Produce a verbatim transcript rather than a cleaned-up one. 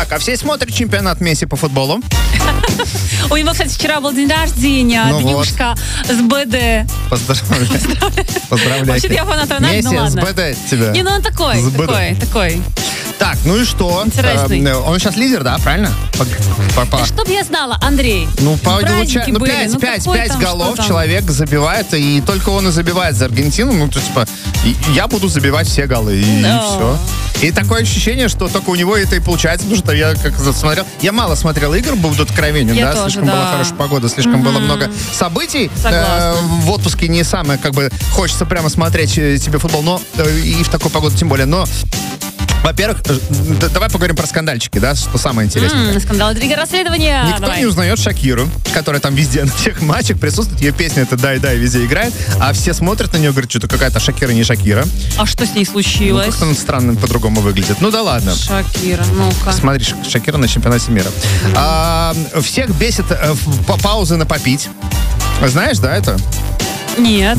Так, а все смотрят чемпионат Месси по футболу? У него, кстати, вчера был день рождения, Ну Днюшка с БД. Поздравляю. Поздравляю. Вообще-то я фанат Рональdo, Месси, ну с ладно. БД тебя. Не, ну он такой, С БД. такой, такой. Так, ну и что? Интересный. Э, Он сейчас лидер, да, правильно? По- по- по- Да чтоб я знала, Андрей. Ну, по, праздники получа- ну, были, пять, ну, пять, какой пять там, голов что там? человек забивает, и только он и забивает за Аргентину. Ну, то есть, типа, и- я буду забивать все голы, и, Да. все. И такое ощущение, что только у него это и получается, потому что я как смотрел, я мало смотрел игр, буду откровенен, Я да, тоже, слишком да. была хорошая погода, слишком было много событий. Согласна. Э, в отпуске не самое, как бы, хочется прямо смотреть э, тебе футбол, но э, и в такую погоду тем более, но во-первых, э, д- давай поговорим про скандальчики, да, что самое интересное. М, Скандал, интрига, расследование. Никто Давай. не узнает Шакиру, которая там везде на всех матчах присутствует. Ее песня это «Дай-дай» везде играет. А все смотрят на нее, говорят, что-то какая-то Шакира не Шакира. А что с ней Ну, случилось? как-то она странно по-другому выглядит. Ну да ладно. Шакира, ну-ка. Смотри, Ш- Шакира на чемпионате мира. А, всех бесит э, в- па- паузы на попить. Знаешь, да, это? Нет.